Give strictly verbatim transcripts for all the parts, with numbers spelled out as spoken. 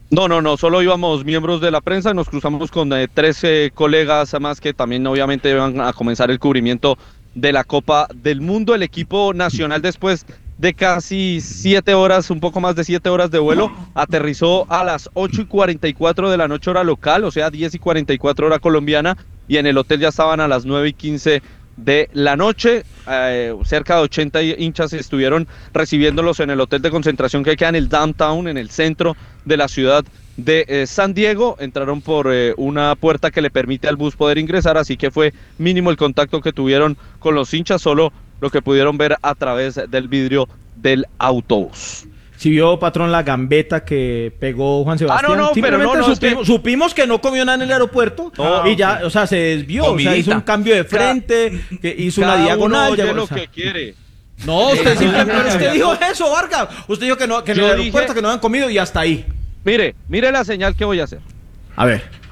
No, no, no, solo íbamos miembros de la prensa, nos cruzamos con eh, trece colegas más que también obviamente iban a comenzar el cubrimiento de la Copa del Mundo. El equipo nacional, después de casi siete horas, un poco más de siete horas de vuelo, aterrizó a las ocho y cuarenta y cuatro de la noche hora local, o sea diez y cuarenta y cuatro hora colombiana, y en el hotel ya estaban a las nueve y quince de la noche. Eh, cerca de ochenta hinchas estuvieron recibiéndolos en el hotel de concentración que queda en el downtown, en el centro de la ciudad de eh, San Diego. Entraron por eh, una puerta que le permite al bus poder ingresar, así que fue mínimo el contacto que tuvieron con los hinchas, solo lo que pudieron ver a través del vidrio del autobús. Si vio, patrón, la gambeta que pegó Juan Sebastián. Ah, no, no, pero no, no, supimos, que... supimos que no comió nada en el aeropuerto no, y ya, o sea, se desvió, comidita. O sea, hizo un cambio de frente, que hizo Cada una diagonal. Uno oye ya, lo o sea. que quiere. No, usted simplemente, pero es que dijo eso, Vargas. Usted dijo que no, que en el aeropuerto dije... que no habían comido y hasta ahí. Mire, mire la señal que voy a hacer. A ver.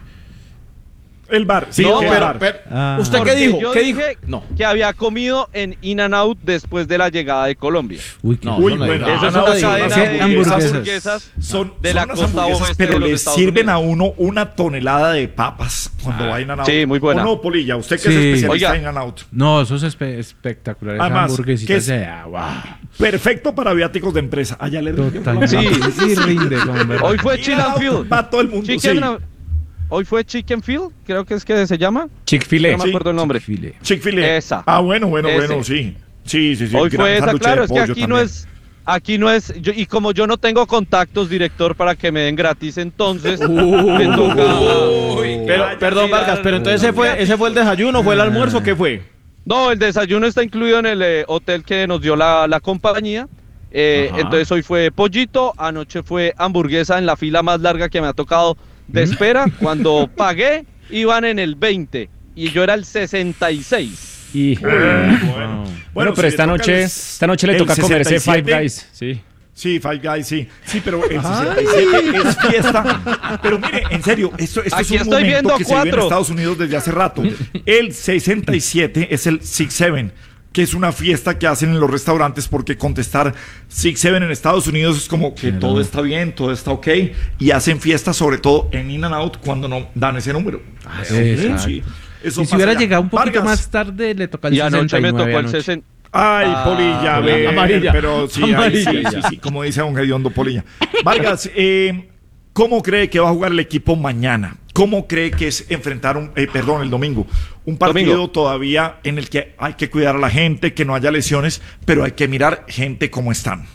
El bar, sí, no, el pero, bar. pero ah. ¿Usted qué dijo? Yo ¿Qué dije dijo? No. Que había comido en In-N-Out después de la llegada de Colombia. Uy, no, Uy, no, bueno, eso es una cadena de hamburguesas, hamburguesas son, de son la unas costa hamburguesas, oeste pero de los le Estados sirven Unidos. a uno una tonelada de papas cuando ah, va a In-N-Out. Sí, muy buena. ¿O no, Polilla? Usted que sí. es especialista Oiga. en In-N-Out. No, eso es espe espectacular. Además, hamburguesitas es de agua. Perfecto para viáticos de empresa. Allá le rinde. Sí, sí rinde. Hoy fue Chill and Field. Va todo el mundo, Chicken, sí. Hoy fue Chicken Field, creo que es que se llama. Chick-fil-A. No me acuerdo el nombre. Chick-fil-A. Chick-fil-A. Esa. Ah, bueno, bueno, Ese. bueno, sí. Sí, sí, sí. Hoy Gran fue esa, sándwich claro, de es que pollo aquí también. no es, aquí no es, yo, y como yo no tengo contactos, director, para que me den gratis, entonces me toca. Uy, pero, perdón, Vargas, pero entonces ese fue, ese fue el desayuno, fue el almuerzo, ¿qué fue? No, el desayuno está incluido en el eh, hotel que nos dio la, la compañía. Eh, entonces hoy fue pollito, anoche fue hamburguesa en la fila más larga que me ha tocado de espera. Cuando pagué, iban en el veinte y yo era el sesenta y seis. Y... Eh, bueno. Bueno, Bueno, pero si esta le toca noche, el- esta noche le el toca comerse sesenta y Five siete. Guys, sí. Sí, Five Guys, sí. Sí, pero el sesenta y siete es fiesta. Pero mire, en serio, esto, esto Aquí es un estoy momento viendo que se vive en cuatro. Estados Unidos desde hace rato. El sesenta y siete es el six seven, que es una fiesta que hacen en los restaurantes porque contestar six seven en Estados Unidos es como que todo está bien, todo está ok. Y hacen fiestas sobre todo en In-N-Out cuando no dan ese número. Ah, Sí, exacto. sí. Eso Y si pasa hubiera allá. llegado un poquito Vargas. más tarde, le toca el Y anoche me sesenta y nueve tocó el anoche. sesenta. Ay, Ah, Polilla, Polilla. ve, Amarilla. pero sí, ahí sí, Amarilla. sí, sí, como dice un hediondo Polilla. Vargas, eh, ¿cómo cree que va a jugar el equipo mañana? ¿Cómo cree que es enfrentar un, eh, perdón, el domingo? Un partido Domingo. todavía en el que hay que cuidar a la gente, que no haya lesiones, pero hay que mirar gente como están.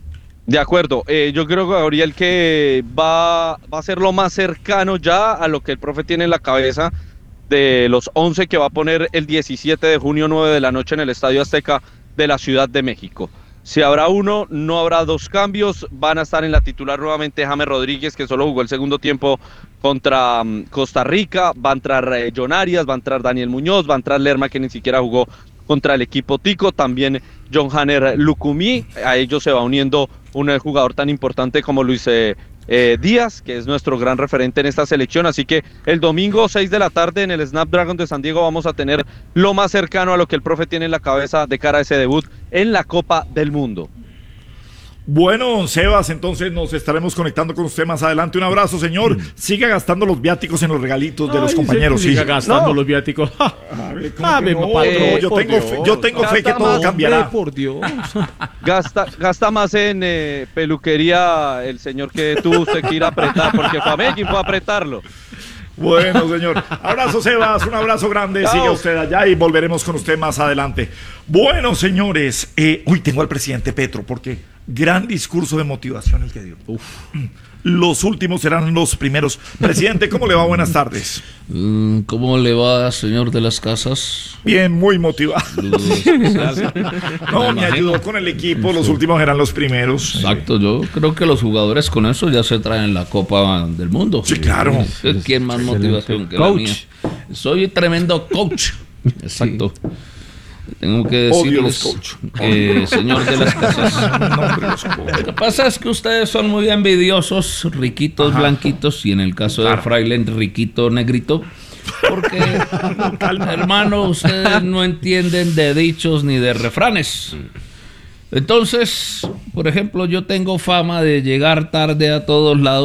De acuerdo, eh, yo creo, Gabriel, que va, va a ser lo más cercano ya a lo que el profe tiene en la cabeza de los once que va a poner el diecisiete de junio, nueve de la noche en el Estadio Azteca de la Ciudad de México. Si habrá uno, no habrá dos cambios, van a estar en la titular nuevamente James Rodríguez, que solo jugó el segundo tiempo contra um, Costa Rica, va a entrar eh, John Arias, va a entrar Daniel Muñoz, va a entrar Lerma, que ni siquiera jugó contra el equipo tico, también John Hanner Lucumí, a ellos se va uniendo un eh, jugador tan importante como Luis eh, eh, Díaz, que es nuestro gran referente en esta selección, así que el domingo seis de la tarde en el Snapdragon de San Diego vamos a tener lo más cercano a lo que el profe tiene en la cabeza de cara a ese debut en la Copa del Mundo. Bueno, Sebas, entonces nos estaremos conectando con usted más adelante. Un abrazo, señor. Siga gastando los viáticos en los regalitos de los Ay, compañeros. se- Sí. siga gastando No. los viáticos. A ver, ¿cómo Ah, que mi no? patrón, Eh, yo por tengo, fe, Dios. yo tengo fe que Gasta todo más, cambiará. Hombre, por Dios. Gasta, gasta más en eh, peluquería el señor que tuvo usted que ir a apretar, porque fue a Medellín, fue a apretarlo. Bueno, señor. Abrazo, Sebas. Un abrazo grande. Chao. Sigue usted allá y volveremos con usted más adelante. Bueno, señores. Eh, uy, tengo al presidente Petro porque gran discurso de motivación el que dio. Uf. Los últimos serán los primeros. Presidente, ¿cómo le va? Buenas tardes. Mm, ¿Cómo le va, señor de las casas? Bien, muy motivado. Saludos especiales. No, me ayudó con el equipo. Los últimos eran los primeros. Exacto, yo creo que los jugadores con eso ya se traen la Copa del Mundo. Sí, claro. ¿Quién más motivación que la Coach. mía? Soy tremendo coach. Exacto. Tengo que Odio los decirles, coach. eh, señor de las casas, No, hombre, los coach. lo que pasa es que ustedes son muy envidiosos, riquitos, Ajá. blanquitos, y en el caso de Claro. Fraile, riquito, negrito, porque, hermano, ustedes no entienden de dichos ni de refranes. Entonces, por ejemplo, yo tengo fama de llegar tarde a todos lados.